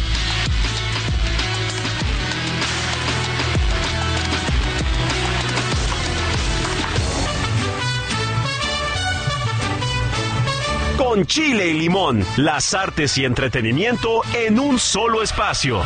Con chile y limón, las artes y entretenimiento en un solo espacio.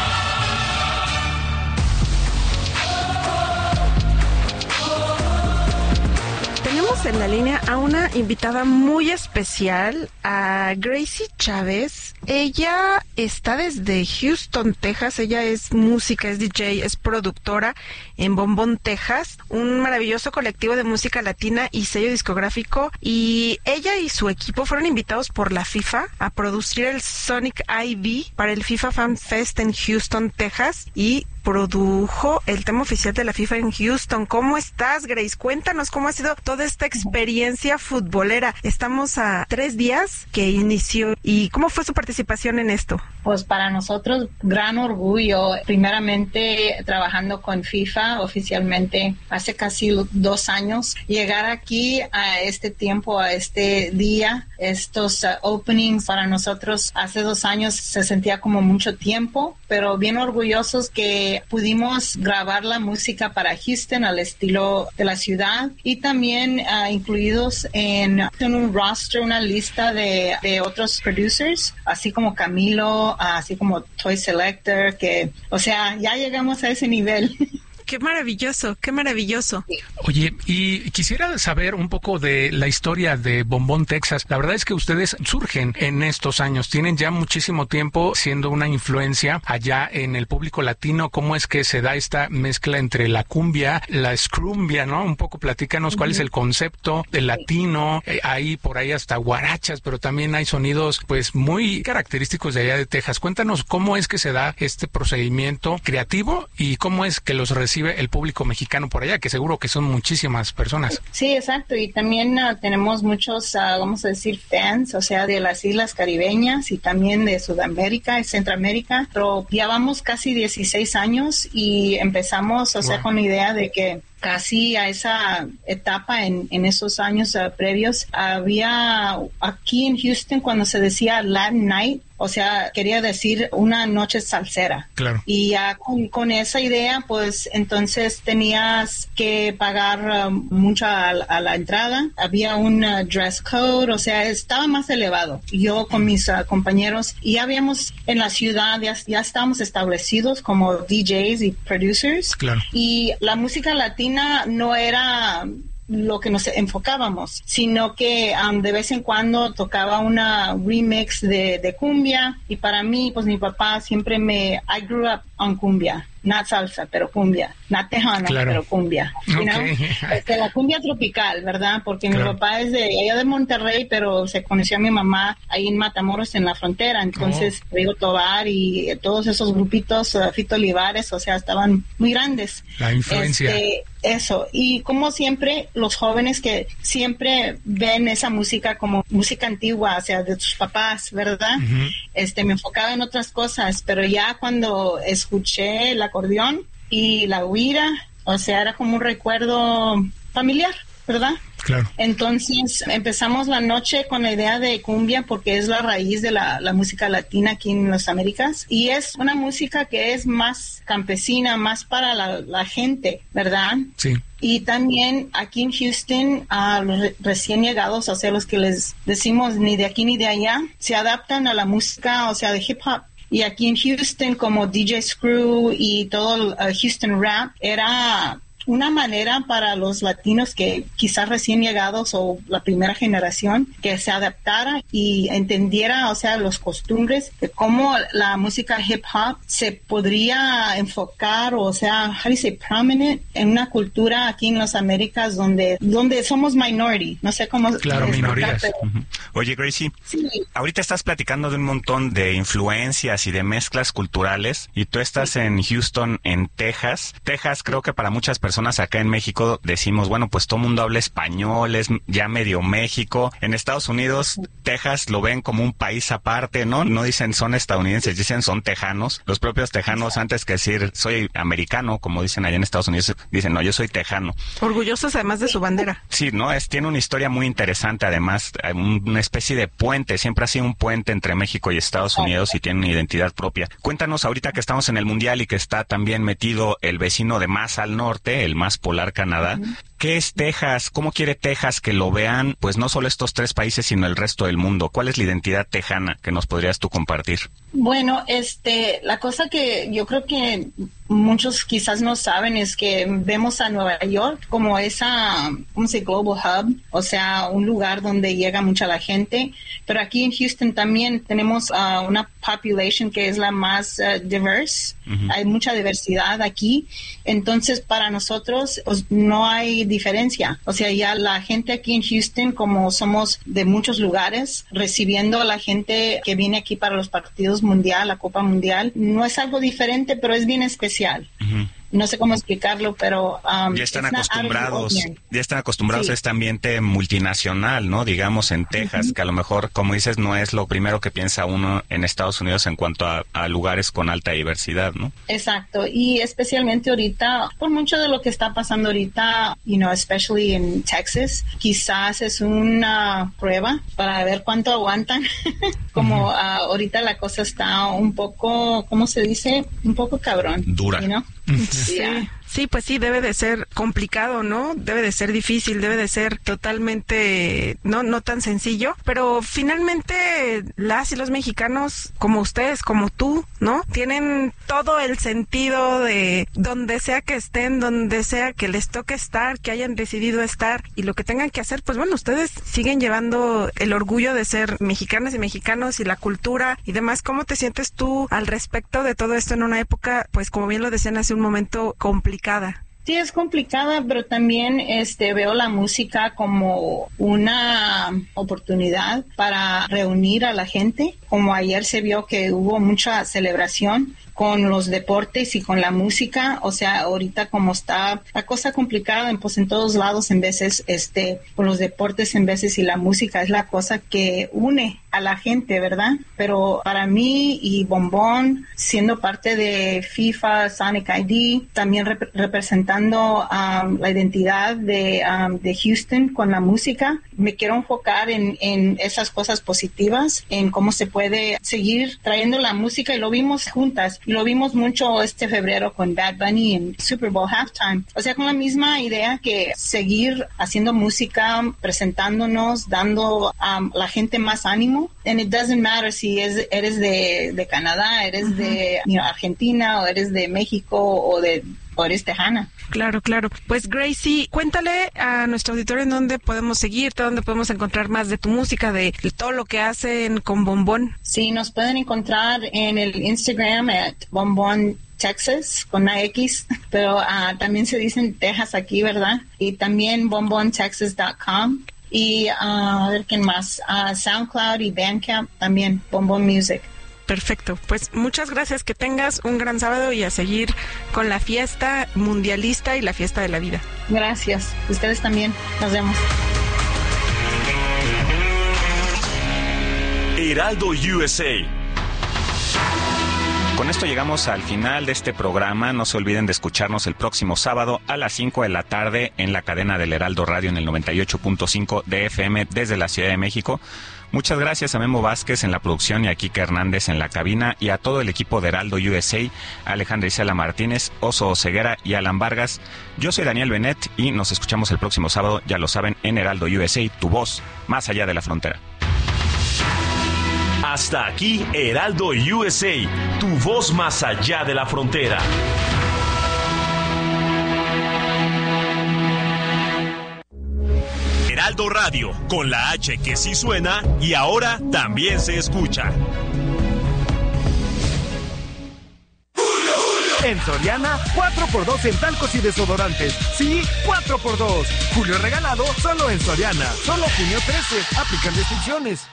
Tenemos en la línea a una invitada muy especial, a Gracie Chávez. Ella está desde Houston, Texas. Ella es música, es D J, es productora en Bombón, Texas, un maravilloso colectivo de música latina y sello discográfico. Y ella y su equipo fueron invitados por la FIFA a producir el Sonic I V para el FIFA Fan Fest en Houston, Texas, y produjo el tema oficial de la FIFA en Houston. ¿Cómo estás, Grace? Cuéntanos cómo ha sido toda esta experiencia futbolera. Estamos a tres días que inició, y ¿cómo fue su participación en esto? Pues para nosotros, gran orgullo. Primeramente, trabajando con FIFA oficialmente hace casi dos años. Llegar aquí a este tiempo, a este día, estos uh, openings para nosotros hace dos años se sentía como mucho tiempo, pero bien orgullosos que pudimos grabar la música para Houston al estilo de la ciudad, y también uh, incluidos en, en un roster, una lista de, de otros producers, así como Camilo, así como Toy Selector, que, o sea, ya llegamos a ese nivel. Qué maravilloso, qué maravilloso. Oye, y quisiera saber un poco de la historia de Bombón, Texas. La verdad es que ustedes surgen en estos años, tienen ya muchísimo tiempo siendo una influencia allá en el público latino. ¿Cómo es que se da esta mezcla entre la cumbia, la scrumbia, ¿no? Un poco platícanos uh-huh. cuál es el concepto del latino. Eh, hay por ahí hasta guarachas, pero también hay sonidos pues muy característicos de allá de Texas. Cuéntanos cómo es que se da este procedimiento creativo y cómo es que los recibe el público mexicano por allá, que seguro que son muchísimas personas. Sí, exacto, y también uh, tenemos muchos, uh, vamos a decir, fans, o sea, de las islas caribeñas y también de Sudamérica y Centroamérica, pero llevamos casi dieciséis años y empezamos, o sea, wow. con la idea de que casi a esa etapa, en, en esos años uh, previos, había aquí en Houston, cuando se decía Latin Night, o sea, quería decir una noche salsera. Claro. Y ya con, con esa idea, pues entonces tenías que pagar uh, mucho a, a la entrada. Había un uh, dress code, o sea, estaba más elevado. Yo con mis uh, compañeros, y ya habíamos en la ciudad, ya, ya estábamos establecidos como D Js y producers. Claro. Y la música latina no era lo que nos enfocábamos, sino que um, de vez en cuando tocaba una remix de, de cumbia, y para mí, pues mi papá siempre me, I grew up on cumbia, not salsa, pero cumbia, not tejana, claro. pero cumbia, you okay. know? Este, la cumbia tropical, ¿verdad? Porque claro. mi papá es de allá de Monterrey, pero se conoció a mi mamá ahí en Matamoros, en la frontera, entonces oh. Rigo Tobar y todos esos grupitos, uh, Fito Olivares, o sea, estaban muy grandes. La influencia. Este, eso, y como siempre, los jóvenes que siempre ven esa música como música antigua, o sea, de tus papás, ¿verdad? Uh-huh. Este, me enfocaba en otras cosas, pero ya cuando escuché el acordeón y la güira o sea, era como un recuerdo familiar, ¿verdad? Claro. Entonces empezamos la noche con la idea de cumbia porque es la raíz de la, la música latina aquí en las Américas y es una música que es más campesina, más para la, la gente, ¿verdad? Sí. Y también aquí en Houston, a los re- recién llegados, o sea, los que les decimos ni de aquí ni de allá, se adaptan a la música, o sea, de hip hop. Y aquí en Houston, como D J Screw y todo el uh, Houston Rap, era una manera para los latinos que quizás recién llegados o la primera generación que se adaptara y entendiera, o sea, los costumbres de cómo la música hip hop se podría enfocar, o sea, how do you say, prominent en una cultura aquí en las Américas donde donde somos minority, no sé cómo claro, minorías. Pero... Uh-huh. Oye, Gracie, sí. ahorita estás platicando de un montón de influencias y de mezclas culturales y tú estás sí. en Houston, en Texas. Texas creo que para muchas personas acá en México decimos, bueno, pues todo el mundo habla español, es ya medio México. En Estados Unidos, Texas lo ven como un país aparte, ¿no? No dicen son estadounidenses, dicen son tejanos. Los propios tejanos, antes que decir soy americano, como dicen allá en Estados Unidos, dicen no, yo soy tejano. Orgullosos además de su bandera. Sí, ¿no? Es, tiene una historia muy interesante, además, una especie de puente, siempre ha sido un puente entre México y Estados Unidos y tiene una identidad propia. Cuéntanos ahorita que estamos en el Mundial y que está también metido el vecino de más al norte, el más polar Canadá. Uh-huh. ¿Qué es Texas? ¿Cómo quiere Texas que lo vean, pues no solo estos tres países, sino el resto del mundo? ¿Cuál es la identidad tejana que nos podrías tú compartir? Bueno, este, la cosa que yo creo que muchos quizás no saben es que vemos a Nueva York como esa, ¿cómo se dice? Global hub, o sea, un lugar donde llega mucha la gente, pero aquí en Houston también tenemos uh, una population que es la más uh, diverse, uh-huh. Hay mucha diversidad aquí, entonces para nosotros pues, no hay diferencia, o sea, ya la gente aquí en Houston, como somos de muchos lugares, recibiendo a la gente que viene aquí para los partidos mundial, la Copa Mundial, no es algo diferente, pero es bien especial. Uh-huh. No sé cómo explicarlo, pero um, ya están acostumbrados, ya están acostumbrados sí. a este ambiente multinacional, ¿no? Digamos en Texas, uh-huh. que a lo mejor, como dices, no es lo primero que piensa uno en Estados Unidos en cuanto a, a lugares con alta diversidad, ¿no? Exacto, y especialmente ahorita, por mucho de lo que está pasando ahorita, you know, especially en Texas, quizás es una prueba para ver cuánto aguantan. Como uh-huh. uh, ahorita la cosa está un poco, ¿cómo se dice? Un poco cabrón. Dura. You know? Sí. Sí, pues sí, debe de ser complicado, ¿no? Debe de ser difícil, debe de ser totalmente no no tan sencillo, pero finalmente las y los mexicanos, como ustedes, como tú, ¿no? Tienen todo el sentido de donde sea que estén, donde sea que les toque estar, que hayan decidido estar y lo que tengan que hacer, pues bueno, ustedes siguen llevando el orgullo de ser mexicanas y mexicanos y la cultura y demás. ¿Cómo te sientes tú al respecto de todo esto en una época, pues como bien lo decían hace un momento, complicada? Sí, es complicada, pero también este veo la música como una oportunidad para reunir a la gente. Como ayer se vio que hubo mucha celebración con los deportes y con la música, o sea, ahorita como está la cosa complicada, pues en todos lados en veces, este, con los deportes en veces y la música es la cosa que une a la gente, ¿verdad? Pero para mí y Bombón, siendo parte de FIFA, Sonic I D, también rep- representando um, la identidad de, um, de Houston con la música, me quiero enfocar en, en esas cosas positivas, en cómo se puede seguir trayendo la música y lo vimos juntas. Y lo vimos mucho este febrero con Bad Bunny en Super Bowl Halftime. O sea, con la misma idea que seguir haciendo música, presentándonos, dando a um, la gente más ánimo. And it doesn't matter si es, eres de, de Canadá, eres uh-huh. de you know, Argentina, o eres de México, o de o eres tejana. Claro, claro. Pues Gracie, cuéntale a nuestro auditorio en dónde podemos seguirte, dónde podemos encontrar más de tu música, de todo lo que hacen con Bombón. Sí, nos pueden encontrar en el Instagram at Bombón Texas con una X, pero uh, también se dicen Texas aquí, ¿verdad? Y también bombón texas punto com y uh, a ver quién más, uh, SoundCloud y Bandcamp también, Bombón Music. Perfecto, pues muchas gracias, que tengas un gran sábado y a seguir con la fiesta mundialista y la fiesta de la vida. Gracias, ustedes también, nos vemos. Heraldo U S A. Con esto llegamos al final de este programa. No se olviden de escucharnos el próximo sábado a las cinco de la tarde en la cadena del Heraldo Radio en el noventa y ocho punto cinco de F M desde la Ciudad de México. Muchas gracias a Memo Vázquez en la producción y a Kike Hernández en la cabina y a todo el equipo de Heraldo U S A, Alejandra Isela Martínez, Oso Oseguera y Alan Vargas. Yo soy Daniel Benet y nos escuchamos el próximo sábado, ya lo saben, en Heraldo U S A, tu voz más allá de la frontera. Hasta aquí Heraldo U S A, tu voz más allá de la frontera. Heraldo Radio, con la H que sí suena y ahora también se escucha. En Soriana, cuatro por dos en talcos y desodorantes. Sí, cuatro por dos. Julio regalado solo en Soriana. Solo junio trece. Aplican restricciones.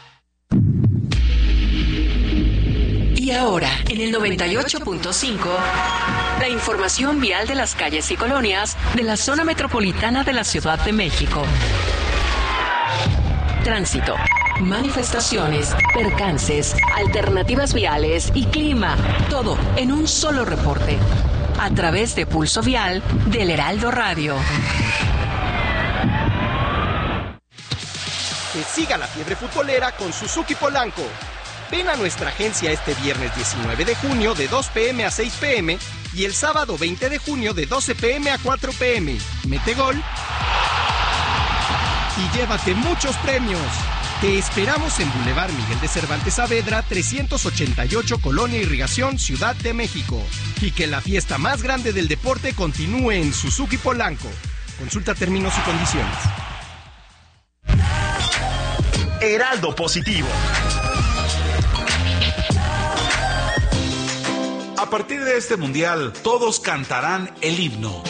Y ahora, en el noventa y ocho punto cinco, la información vial de las calles y colonias de la zona metropolitana de la Ciudad de México. Tránsito, manifestaciones, percances, alternativas viales y clima. Todo en un solo reporte. A través de Pulso Vial del Heraldo Radio. Que siga la fiebre futbolera con Suzuki Polanco. Ven a nuestra agencia este viernes diecinueve de junio de dos pe eme a seis pe eme y el sábado veinte de junio de doce pe eme a cuatro pe eme. Mete gol y llévate muchos premios. Te esperamos en Boulevard Miguel de Cervantes Saavedra, trescientos ochenta y ocho, Colonia Irrigación, Ciudad de México. Y que la fiesta más grande del deporte continúe en Suzuki Polanco. Consulta términos y condiciones. Heraldo Positivo. A partir de este mundial, todos cantarán el himno.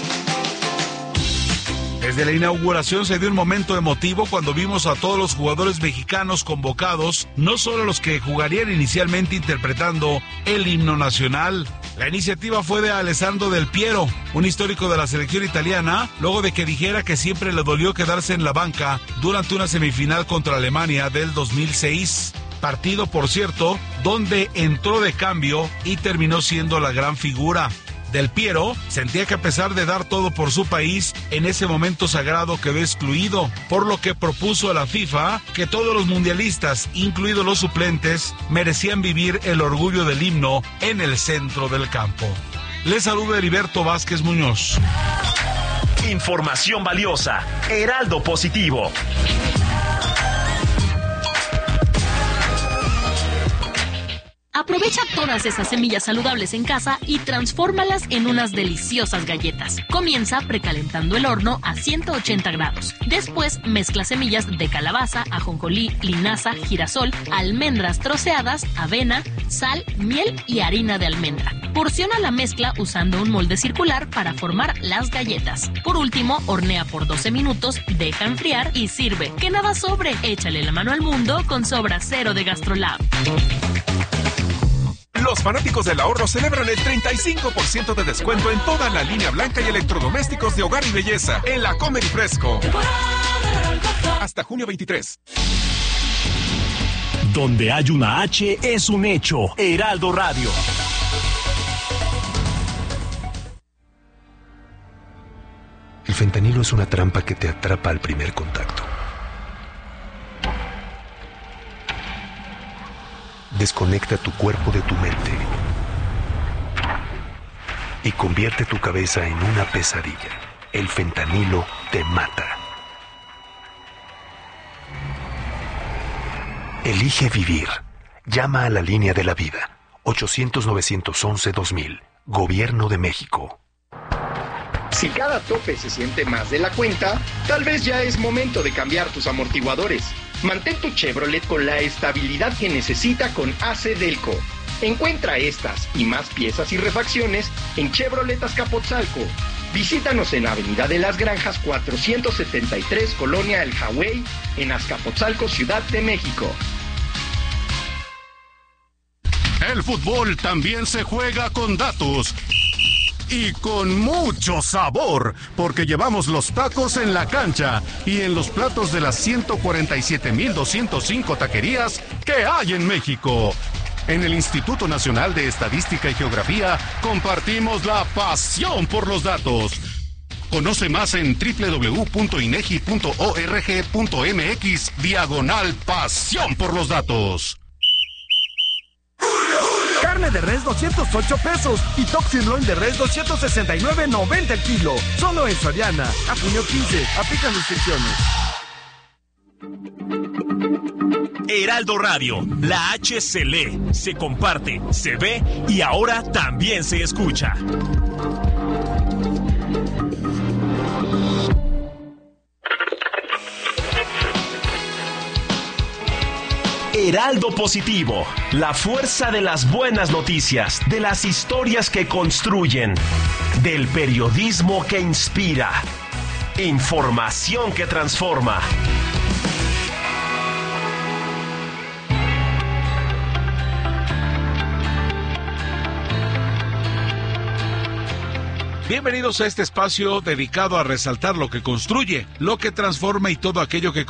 Desde la inauguración se dio un momento emotivo cuando vimos a todos los jugadores mexicanos convocados, no solo los que jugarían inicialmente interpretando el himno nacional. La iniciativa fue de Alessandro Del Piero, un histórico de la selección italiana, luego de que dijera que siempre le dolió quedarse en la banca durante una semifinal contra Alemania del dos mil seis. Partido, por cierto, donde entró de cambio y terminó siendo la gran figura. Del Piero sentía que a pesar de dar todo por su país, en ese momento sagrado quedó excluido, por lo que propuso a la FIFA que todos los mundialistas, incluidos los suplentes, merecían vivir el orgullo del himno en el centro del campo. Les saluda Heriberto Vázquez Muñoz. Información valiosa. Heraldo Positivo. Aprovecha todas esas semillas saludables en casa y transfórmalas en unas deliciosas galletas. Comienza precalentando el horno a ciento ochenta grados. Después mezcla semillas de calabaza, ajonjolí, linaza, girasol, almendras troceadas, avena, sal, miel y harina de almendra. Porciona la mezcla usando un molde circular para formar las galletas. Por último, hornea por doce minutos, deja enfriar y sirve. Que nada sobre, échale la mano al mundo con Sobra Cero de GastroLab. Los fanáticos del ahorro celebran el treinta y cinco por ciento de descuento en toda la línea blanca y electrodomésticos de hogar y belleza en la Comer y Fresco. Hasta junio veintitrés. Donde hay una H es un hecho. Heraldo Radio. El fentanilo es una trampa que te atrapa al primer contacto. Desconecta tu cuerpo de tu mente y convierte tu cabeza en una pesadilla. El fentanilo te mata. Elige vivir. Llama a la línea de la vida. ochocientos, novecientos once, dos mil. Gobierno de México. Si cada tope se siente más de la cuenta, tal vez ya es momento de cambiar tus amortiguadores. Mantén tu Chevrolet con la estabilidad que necesita con A C Delco. Encuentra estas y más piezas y refacciones en Chevrolet Azcapotzalco. Visítanos en Avenida de las Granjas cuatrocientos setenta y tres, Colonia El Jahwey, en Azcapotzalco, Ciudad de México. El fútbol también se juega con datos. Y con mucho sabor, porque llevamos los tacos en la cancha y en los platos de las ciento cuarenta y siete mil doscientas cinco taquerías que hay en México. En el Instituto Nacional de Estadística y Geografía compartimos la pasión por los datos. Conoce más en doble u doble u doble u punto inegi punto org punto mx diagonal pasión por los datos. Carne de res doscientos ocho pesos y top sirloin de res doscientos sesenta y nueve noventa el kilo. Solo en Soriana. A junio quince. Aplican restricciones. Heraldo Radio, la H se lee, se comparte, se ve y ahora también se escucha. Heraldo Positivo, la fuerza de las buenas noticias, de las historias que construyen, del periodismo que inspira. Información que transforma. Bienvenidos a este espacio dedicado a resaltar lo que construye, lo que transforma y todo aquello que